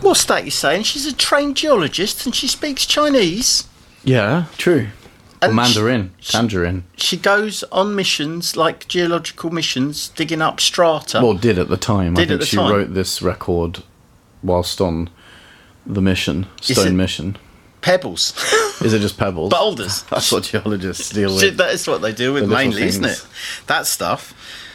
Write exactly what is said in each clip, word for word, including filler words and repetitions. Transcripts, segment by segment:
What's that you're saying? She's a trained geologist and she speaks Chinese. Yeah, true. Or And Mandarin, she- Tangerine. She goes on missions, like geological missions, digging up strata. Well, did at the time. Did I at think the she time. wrote this record whilst on the mission, Stone it- Mission. Pebbles. Is it just pebbles? Boulders. That's what geologists deal Shit, with. that is what they deal with The little mainly, isn't things. it? That stuff.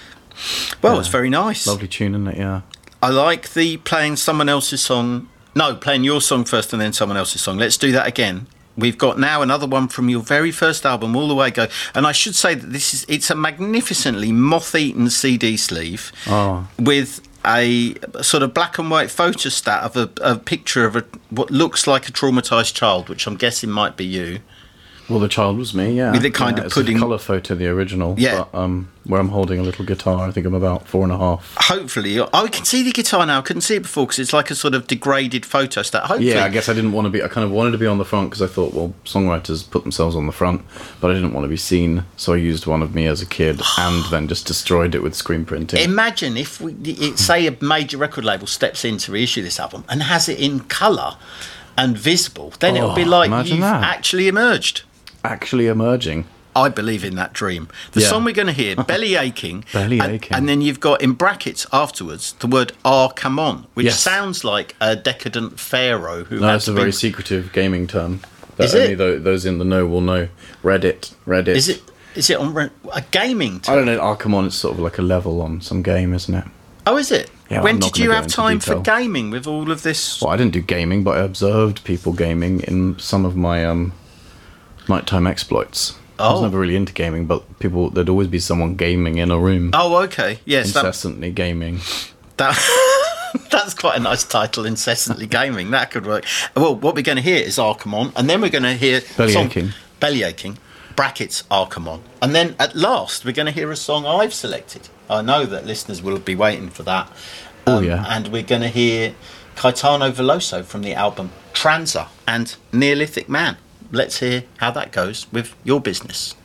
Well, Yeah. it's very nice. Lovely tune, isn't it? Yeah. I like the playing someone else's song. No, playing your song first and then someone else's song. Let's do that again. We've got now another one from your very first album, All the Way Go. And I should say that this is it's a magnificently moth-eaten C D sleeve Oh. with a sort of black and white photostat of a, a picture of a what looks like a traumatised child, which I'm guessing might be you. Well, the child was me, yeah. With it kind yeah, of it's pudding- a colour photo, the original. Yeah. But, um, where I'm holding a little guitar. I think I'm about four and a half. Hopefully, I can see the guitar now. I couldn't see it before because it's like a sort of degraded photostat. Hopefully, Yeah, I guess I didn't want to be... I kind of wanted to be on the front because I thought, well, songwriters put themselves on the front, but I didn't want to be seen, so I used one of me as a kid and then just destroyed it with screen printing. Imagine if we it, say a major record label steps in to reissue this album and has it in colour and visible, then it'll Oh, be like imagine you've that. actually emerged. Actually emerging. I believe in that dream. The Yeah. song we're going to hear, Belly Aching. Belly and, Aching. And then you've got in brackets afterwards the word Ah Come On, which Yes. sounds like a decadent pharaoh who No, had it's to a be- very secretive gaming term that Is it? only tho- those in the know will know. Reddit. Reddit. Is it? Is it on re- a gaming? I don't know. Oh, come on. It's sort of like a level on some game, isn't it? Oh, is it? Yeah, when I'm not did you gonna go have into time for detail. gaming with all of this? Well, I didn't do gaming, but I observed people gaming in some of my um, nighttime exploits. I was Oh. never really into gaming, but people there'd always be someone gaming in a room, Oh, okay. Yes, that, incessantly gaming. that that's quite a nice title, Incessantly Gaming. That could work. Well, what we're going to hear is Ah Come On, and then we're going to hear Belly song- Aching. Belly Aching, brackets Ah Come On. And then at last, we're going to hear a song I've selected. I know that listeners will be waiting for that. Oh, Um, yeah. And we're going to hear Caetano Veloso from the album Transa and Neolithic Man. Let's hear how that goes with your business.